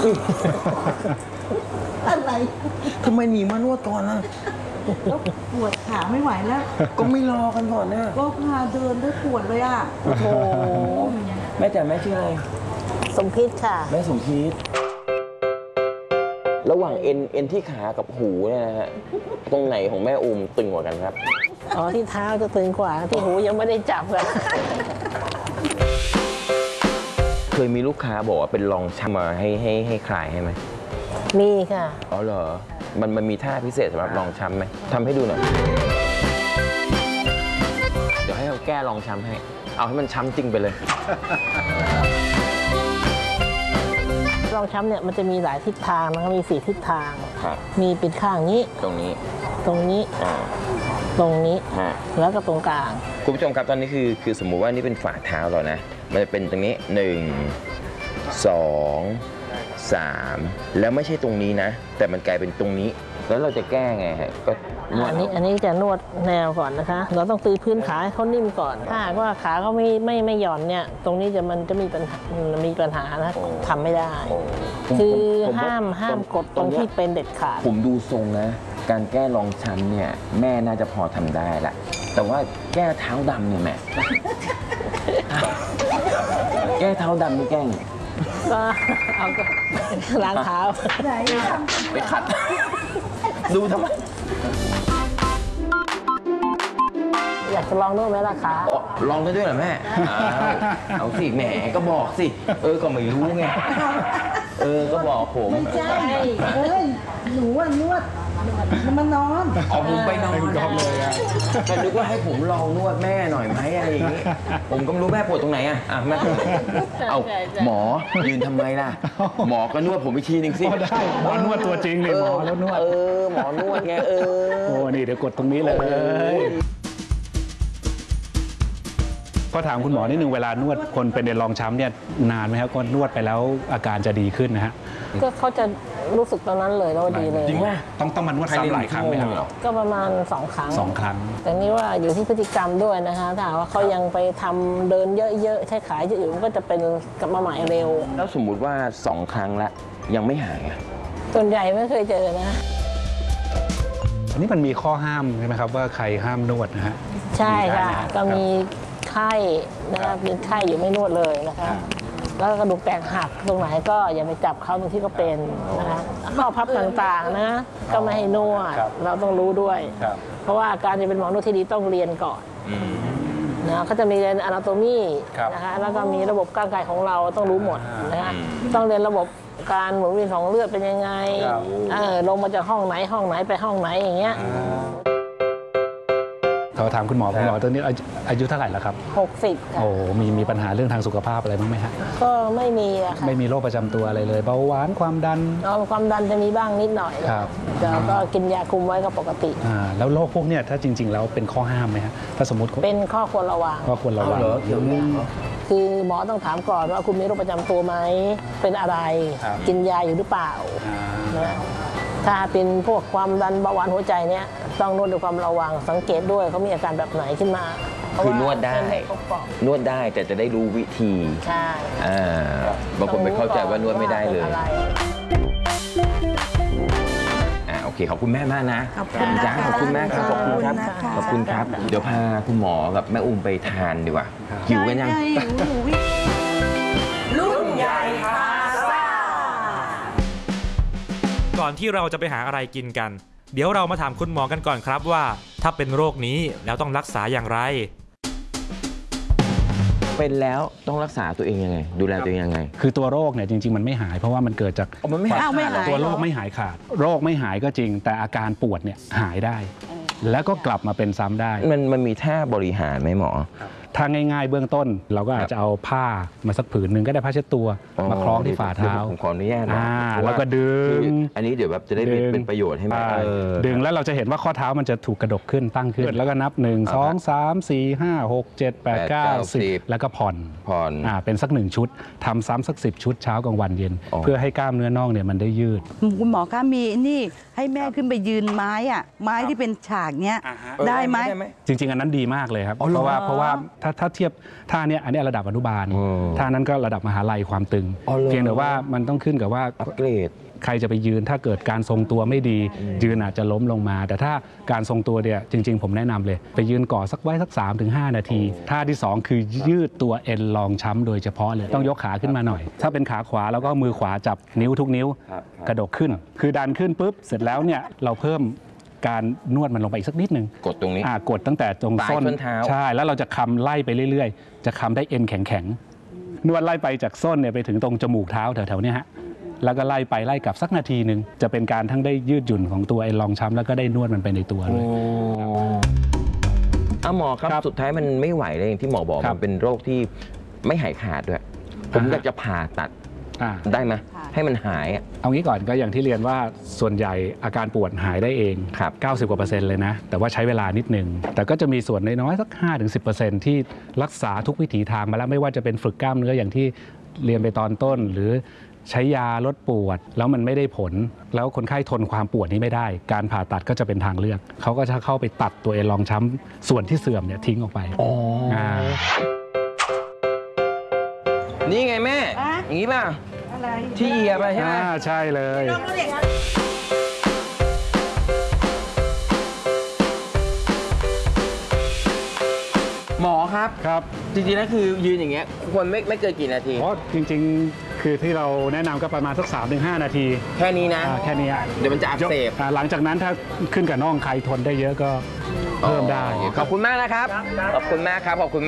อะไรทำไมหนีมานวดก่อนนะปวดขาไม่ไหวแล้วก็ไม่รอกันก่อนนะก็พาเดินได้ปวดเลยอ่ะโอ้โหแม่จ๋าแม่ชื่ออะไรสมพิษค่ะแม่สมพิษระหว่างเอ็นที่ขากับหูเนี่ยนะฮะตรงไหนของแม่อุ้มตึงกว่ากันครับอ๋อที่เท้าจะตึงกว่าที่หูยังไม่ได้จับเลยเคยมีลูกค้าบอกว่าเป็นรองช้ำมาให้คลายให้ไหมมีค่ะอ๋อเหรอมันมีท่าพิเศษสำหรับรองช้ำไหมทำให้ดูหน่อยเดี๋ยวให้เขาแก้รองช้ำให้เอาให้มันช้ำจริงไปเลยรองช้ำเนี่ยมันจะมีหลายทิศทางนะครับมี4ทิศทางมีเป็นข้างนี้ตรงนี้ตรงนี้ตรงนี้แล้วก็ตรงกลางคุณผู้ชมครับตอนนี้คือสมมุติว่านี่เป็นฝ่าเท้าเรานะมันจะเป็นตรงนี้1 2 3แล้วไม่ใช่ตรงนี้นะแต่มันกลายเป็นตรงนี้แล้วเราจะแก้ไงฮะก็อันนี้จะนวดแนวก่อนนะคะเราต้องตีพื้นขาให้เขานิ่มก่อนถ้าว่าขาเขาไม่หย่อนเนี่ยตรงนี้มันจะมีปัญหานะทำไม่ได้คือห้ามกดตรงที่เป็นเด็ดขาดผมดูทรงนะการแก้รองช้ำเนี่ยแม่น่าจะพอทำได้ละแต่ว่าแก้เท้าดำเนี่ยแม่แก้เท้าดำนี่แก้งก็เอาก็ล้างเท้าไปขัดดูทำไมอยากจะลองนวดไหมล่ะคะลองได้ด้วยเหรอแม่เอาสิแหมก็บอกสิก็ไม่รู้ไงก็บอกผมไม่ใช่หนูนวดมันนอนเอาผมไปนอนเลยอ่ะแต่นึกว่าให้ผมลองนวดแม่หน่อยไหมอะไรอย่างนี้ผมก็ไม่รู้แม่ปวดตรงไหนอ่ะแม่เอาหมอยืนทำไมล่ะหมอก็นวดผมอีกทีนึงสิได้หมอนวดตัวจริงเลยหมอแล้วนวดหมอนวดไงโอ้นี่เดี๋ยวกดตรงนี้เลยก็ถามคุณหมอนิดนึงเวลานวดคนเป็นเอ็นรองช้ำเนี่ยนานไหมครับก็นวดไปแล้วอาการจะดีขึ้นนะฮะก็เขาจะรู้สึกตอนนั้นเลยแล้วดีเลยจริงว่าต้องมานวดซ้ำหลายครั้งไหมครับก็ประมาณ2 ครั้ง 2 ครั้งแต่นี่ว่าอยู่ที่พฤติกรรมด้วยนะคะถ้าว่าเขายังไปทำเดินเยอะๆใช้ขาเยอะๆมันก็จะเป็นกลับมาใหม่เร็วแล้วสมมุติว่า2 ครั้งแล้วยังไม่หายส่วนใหญ่ไม่เคยเจอนะอันนี้มันมีข้อห้ามใช่ไหมครับว่าใครห้ามนวดนะฮะใช่ค่ะก็มีไข้นะครับเป็นไข้อยู่ไม่นวดเลยนะคะแล้วกระดูกแตกหักตรงไหนก็อย่าไปจับเขาตรงที่เขาเป็นนะคะข้อพับต่างๆนะก็ไม่ให้นวดเราต้องรู้ด้วยเพราะว่าการจะเป็นหมอนวดที่ดีต้องเรียนก่อนนะเขาจะมีเรียนอนาโตมีนะคะแล้วก็มีระบบร่างกายของเราต้องรู้หมดนะคะต้องเรียนระบบการหมุนเวียนของเลือดเป็นยังไงลงมาจากห้องไหนไปห้องไหนอย่างเงี้ยเขาถามคุณหมอตอนนี้อายุเท่าไหร่แล้วครับ 60ค่ะโอ้มีปัญหาเรื่องทางสุขภาพอะไรบ้างไหมฮะก็ไม่มีอะค่ะไม่มีโรคประจำตัวอะไรเลยเบาหวานความดันความดันจะมีบ้างนิดหน่อยครับแต่ก็กินยาคุมไว้ก็ปกติแล้วโรคพวกเนี้ยถ้าจริงๆแล้วเป็นข้อห้ามไหมฮะถ้าสมมติเป็นข้อควรระวังคือหมอต้องถามก่อนว่าคุณมีโรคประจำตัวไหมเป็นอะไรกินยาอยู่หรือเปล่านะถ้าเป็นพวกความดันเบาหวานหัวใจเนี้ยต้องนวดด้วยความระวังสังเกตด้วยเขามีอาการแบบไหนขึ้นมาคือนวดได้แต่จะได้รู้วิธีใช่บางคนไปเข้าใจว่านวดไม่ได้เลยโอเคขอบคุณแม่มากนะขอบคุณจ้าขอบคุณแม่ครับขอบคุณครับขอบคุณครับเดี๋ยวพาคุณหมอกับแม่อุ้มไปทานดีกว่าหิวกันยังรุ่นใหญ่พาซ่าก่อนที่เราจะไปหาอะไรกินกันเดี๋ยวเรามาถามคุณหมอกันก่อนครับว่าถ้าเป็นโรคนี้แล้วต้องรักษาอย่างไรเป็นแล้วต้องรักษาตัวเองยังไงดูแลตัวเองยังไงคือตัวโรคเนี่ยจริงๆมันไม่หายเพราะว่ามันเกิดจากมันไม่หายตัวโรคไม่หายขาดโรคไม่หายก็จริงแต่อาการปวดเนี่ยหายได้แล้วก็กลับมาเป็นซ้ำได้มันมีท่าบริหารไหมหมอถ้าง่ายๆเบื้องต้นเราก็อาจจะเอาผ้ามาสักผืนหนึ่งก็ได้ผ้าเช็ดตัวมาคล้องที่ฝ่าเท้าผมขออนุญาตนะแล้วก็ดึงอันนี้เดี๋ยวแบบจะได้เป็นประโยชน์ให้มันดึงแล้วเราจะเห็นว่าข้อเท้ามันจะถูกกระดกขึ้นตั้งขึ้นแล้วก็นับ1 2 3 4 5 6 7 8 9 10แล้วก็ผ่อนเป็นสัก1 ชุดทำซ้ำสัก10 ชุดเช้ากลางวันเย็นเพื่อให้กล้ามเนื้อน่องเนี่ยมันได้ยืดคุณหมอคะมีนี่ให้แม่ขึ้นไปยืนไม้ที่เป็นฉากเนี้ยได้ไหมจริงๆอันนั้นดีมากเลยครับเพราะว่าถ้าเทียบท่าเนี้ยอันนี้ระดับอนุบาลอืมท่านั้นก็ระดับมหาลัยความตึงอ๋อเหรอเพียงแต่ว่ามันต้องขึ้นกับว่าอัปเกรดใครจะไปยืนถ้าเกิดการทรงตัวไม่ดี ยืนอาจจะล้มลงมา แต่ถ้าการทรงตัวเนี่ยจริง ๆ ผมแนะนำเลย ไปยืนก่อสักไว้สัก 3-5 นาที ท่าที่ 2 คือยืดตัวเอ็นรองช้ำโดยเฉพาะเลยต้องยกขาขึ้นมาหน่อย ถ้าเป็นขาขวาแล้วก็มือขวาจับนิ้วทุกนิ้วครับกระดกขึ้น คือดันขึ้นปุ๊บเสร็จแล้วเนี่ยเราเพิ่มการนวดมันลงไปอีกสักนิดนึงกดตรงนี้กดตั้งแต่ตรงปลายส้นส้นเท้าใช่แล้วเราจะคำไล่ไปเรื่อยๆ จะคำได้เอ็นแข็งๆนวดไล่ไปจากส้นเนี่ยไปถึงตรงจมูกเท้าแถวๆเนี้ฮะแล้วก็ไล่ไปไล่กลับสักนาทีหนึ่งจะเป็นการทั้งได้ยืดหยุ่นของตัวเอ็นรองช้ำแล้วก็ได้นวดมันไปในตัวเลยหมอครับครับสุดท้ายมันไม่ไหวเลยอย่างที่หมอบอกครับมันเป็นโรคที่ไม่หายขาดด้วย ผมอยากจะผ่าตัดอ่าได้ไหมให้มันหายอะเอางี้ก่อนก็อย่างที่เรียนว่าส่วนใหญ่อาการปวดหายได้เองครับ 90 กว่า%เลยนะ แต่ว่าใช้เวลานิดหนึ่งแต่ก็จะมีส่วนน้อยๆสัก 5-10% ที่รักษาทุกวิถีทางมาแล้วไม่ว่าจะเป็นฝึกกล้ามเนื้ออย่างที่เรียนไปตอนต้น หรือใช้ยาลดปวด แล้วมันไม่ได้ผล แล้วคนไข้ทนความปวดนี้ไม่ได้ การผ่าตัดก็จะเป็นทางเลือก เขาก็จะเข้าไปตัดตัวเอ็นรองช้ำส่วนที่เสื่อมเนี่ยทิ้งออกไปนี่ไงแม่อะอย่างนี้ป่ะอะไรที่เหยียบไปใช่ไหมใช่เลยหมอครับครับจริงๆแล้วคือยืนอย่างเงี้ยควรไม่เกินกี่นาทีเพราะจริงๆ คือที่เราแนะนำก็ประมาณสัก 3-5 นาทีแค่นี้นะแค่นี้เดี๋ยวมันจะอักเสบหลังจากนั้นถ้าขึ้นกับน่องใครทนได้เยอะก็เพิ่มได้ขอบคุณมากนะครับ ขอบคุณมากครับ ขอบคุณ